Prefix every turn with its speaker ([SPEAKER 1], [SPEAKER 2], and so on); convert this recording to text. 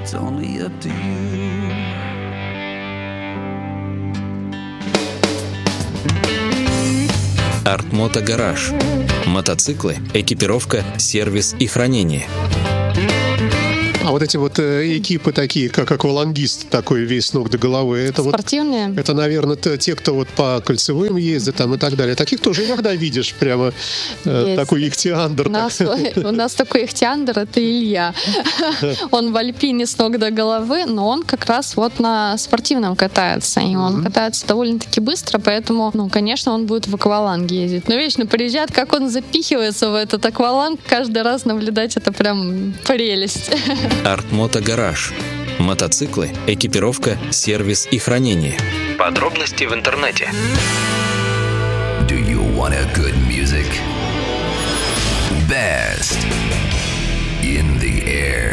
[SPEAKER 1] It's only up to you.
[SPEAKER 2] Артмото Гараж. Мотоциклы, экипировка, сервис и хранение.
[SPEAKER 3] А вот эти вот экипы такие, как аквалангист, такой весь с ног до головы, это
[SPEAKER 4] Спортивные?
[SPEAKER 3] Вот, это, наверное, те, кто вот по кольцевым ездит там и так далее. Таких тоже иногда видишь, прямо такой ихтиандр.
[SPEAKER 4] У нас такой ихтиандр, это Илья. Он в альпине с ног до головы, но он как раз вот на спортивном катается. И он катается довольно-таки быстро, поэтому, конечно, он будет в акваланг ездить. Но вечно приезжает, как он запихивается в этот акваланг, каждый раз наблюдать это прям прелесть.
[SPEAKER 2] Артмото Гараж. Мотоциклы, экипировка, сервис и хранение. Подробности в интернете.
[SPEAKER 1] Do you want a good music? Best in the air.